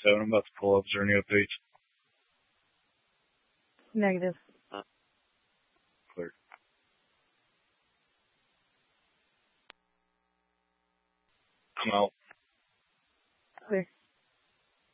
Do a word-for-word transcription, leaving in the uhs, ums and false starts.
seven. I'm about to pull up. Is there any updates? Negative. Clear. I'm out. Clear.